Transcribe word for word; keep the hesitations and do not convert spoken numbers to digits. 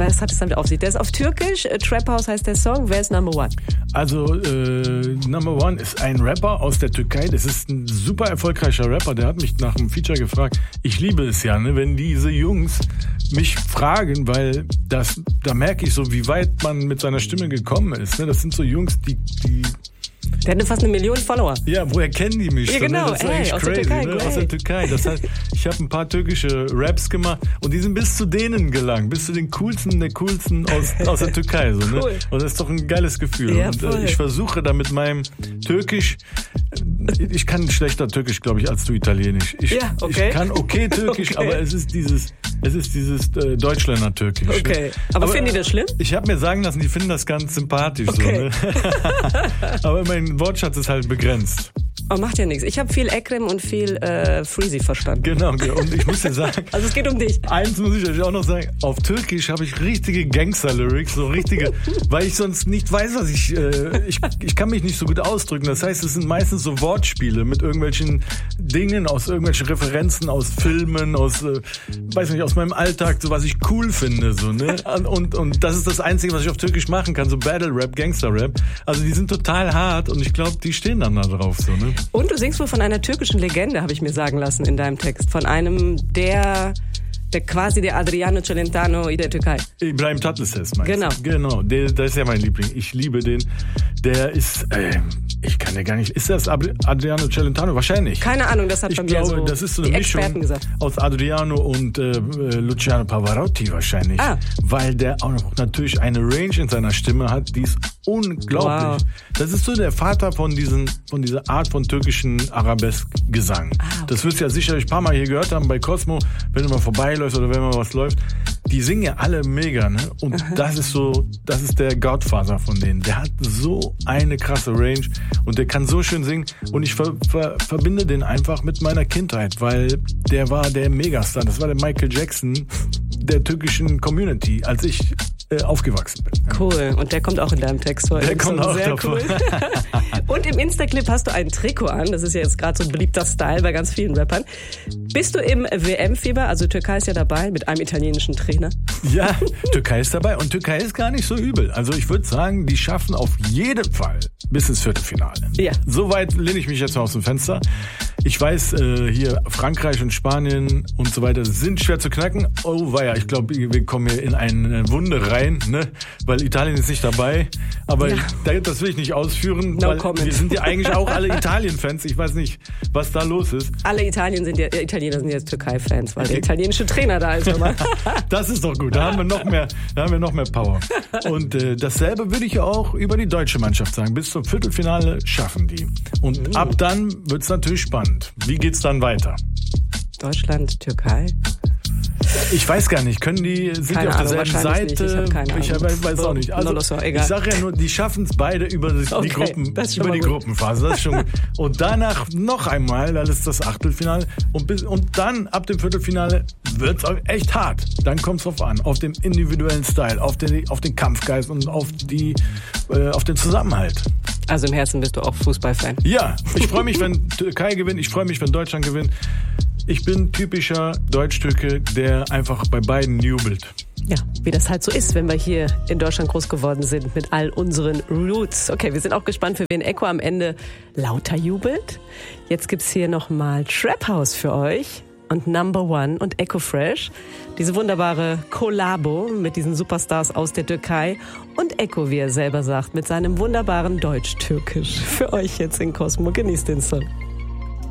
Was hat es damit auf sich? Der ist auf Türkisch, äh, Trap House heißt der Song. Wer ist Number One? Also äh, Number One ist ein Rapper aus der Türkei. Das ist ein super erfolgreicher Rapper. Der hat mich nach einem Feature gefragt. Ich liebe es ja, ne, wenn diese Jungs mich fragen, weil das, da merke ich so, wie weit man mit seiner Stimme gekommen ist. Ne? Das sind so Jungs, die, die Der hat fast eine Million Follower. Ja, woher kennen die mich? Ja, so, genau, ne? Das ist ey, eigentlich aus crazy, der Türkei, ne? great. Aus der Türkei. Das heißt, ich habe ein paar türkische Raps gemacht und die sind bis zu denen gelangt, bis zu den coolsten der coolsten aus, aus der Türkei. So, ne? Cool. Und das ist doch ein geiles Gefühl. Ja, und voll. äh, ich versuche da mit meinem Türkisch, ich kann schlechter Türkisch, glaube ich, als du Italienisch. Ich, Ja, okay. ich kann okay Türkisch, Okay. aber es ist dieses, es ist dieses äh, Deutschländer Türkisch. Okay. Aber, finden die das schlimm? Ich habe mir sagen lassen, die finden das ganz sympathisch. Okay. So, ne? Aber mein Wortschatz ist halt begrenzt. Oh, macht ja nichts. Ich habe viel Ekrem und viel äh, Freezy verstanden. Genau, und ich muss dir sagen, Also es geht um dich. eins muss ich euch auch noch sagen, auf Türkisch habe ich richtige Gangster-Lyrics, so richtige, weil ich sonst nicht weiß, was ich, äh, ich, ich kann mich nicht so gut ausdrücken. Das heißt, es sind meistens so Wortspiele mit irgendwelchen Dingen, aus irgendwelchen Referenzen, aus Filmen, aus, äh, weiß nicht, aus meinem Alltag, so was ich cool finde, so, ne? Und, und das ist das Einzige, was ich auf Türkisch machen kann, so Battle-Rap, Gangster-Rap. Also die sind total hart und ich glaube, die stehen dann da drauf, so, ne? Und du singst wohl von einer türkischen Legende, habe ich mir sagen lassen in deinem Text. Von einem, der, der quasi der Adriano Celentano in der Türkei. Ibrahim Tatlıses meinst du? Genau. Genau, der, der ist ja mein Liebling. Ich liebe den. Der ist, äh, ich kann ja gar nicht, ist das Adriano Celentano? Wahrscheinlich. Keine Ahnung, das hat Ich bei mir glaube, so das ist so die eine Mischung Experten gesagt. aus Adriano und äh, Luciano Pavarotti wahrscheinlich. Ah. Weil der auch noch natürlich eine Range in seiner Stimme hat, die ist unglaublich. Wow. Das ist so der Vater von diesen, von dieser Art von türkischen Arabesk-Gesang. Ah, okay. Das wirst du ja sicherlich ein paar Mal hier gehört haben bei Cosmo, wenn du mal vorbeiläufst oder wenn mal was läuft. Die singen ja alle mega, ne? Und Aha. das ist so, das ist der Godfather von denen. Der hat so eine krasse Range und der kann so schön singen und ich ver, ver, verbinde den einfach mit meiner Kindheit, weil der war der Megastar. Das war der Michael Jackson der türkischen Community, als ich äh, aufgewachsen bin. Cool. Und der kommt auch in deinem Text vor. Der kommt auch sehr davor. cool. Und im Instaclip hast du ein Trikot an. Das ist ja jetzt gerade so ein beliebter Style bei ganz vielen Rappern. Bist du im W M-Fieber? Also Türkei ist ja dabei mit einem italienischen Trainer. Ja, Türkei ist dabei und Türkei ist gar nicht so übel. Also ich würde sagen, die schaffen auf jeden Fall bis ins Viertelfinale. Ja. Soweit lehne ich mich jetzt mal aus dem Fenster. Ich weiß, äh, hier Frankreich und Spanien und so weiter sind schwer zu knacken. Oh weia, ich glaube, wir kommen hier in eine Wunde rein, ne? Weil Italien ist nicht dabei. Aber Ja. da- das will ich nicht ausführen, No weil comment. wir sind ja eigentlich auch alle Italien-Fans. Ich weiß nicht, was da los ist. Alle Italien sind ja, äh, Italiener sind jetzt Türkei-Fans, weil der italienische Trainer da ist. Immer. Das ist doch gut. Da haben wir noch mehr, da haben wir noch mehr Power. Und äh, dasselbe würde ich auch über die deutsche Mannschaft sagen. Bis zum Viertelfinale schaffen die. Und Mhm. ab dann wird's natürlich spannend. Wie geht's dann weiter? Deutschland, Türkei. Ich weiß gar nicht. Können die, sind Keine die auf Ahnung, derselben wahrscheinlich nicht. Seite? Ich hab keine Ich Ahnung. weiß auch nicht. Also, No, no, so, egal. ich sage ja nur, die schaffen es beide über die, Okay, die Gruppen, das ist schon über mal die gut. Gruppenphase. Das ist schon gut. Und danach noch einmal, dann ist das Achtelfinale. Und, bis, und dann ab dem Viertelfinale wird's auch echt hart. Dann kommt's drauf an, auf den individuellen Style, auf den, auf den Kampfgeist und auf die, äh, auf den Zusammenhalt. Also im Herzen bist du auch Fußballfan. Ja, ich freue mich, wenn Türkei gewinnt. Ich freue mich, wenn Deutschland gewinnt. Ich bin typischer Deutsch-Türke, der einfach bei beiden jubelt. Ja, wie das halt so ist, wenn wir hier in Deutschland groß geworden sind mit all unseren Roots. Okay, wir sind auch gespannt, für wen Echo am Ende lauter jubelt. Jetzt gibt's hier nochmal Trap House für euch und Number One und Echo Fresh. Diese wunderbare Kollabo mit diesen Superstars aus der Türkei und Echo, wie er selber sagt, mit seinem wunderbaren Deutsch-Türkisch. Für euch jetzt in Cosmo. Genießt den Song.